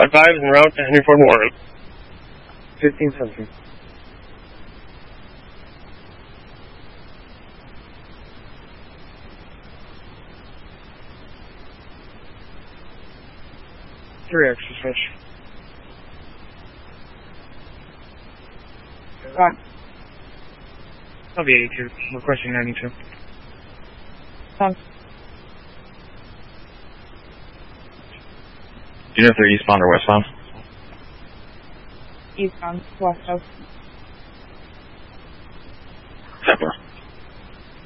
5 is en route to Henry Ford Memorial. 15-17. Three extra switch. Right. I'll be 82. Requesting 92. Thanks. Do you know if they're eastbound or westbound? Eastbound, west coast.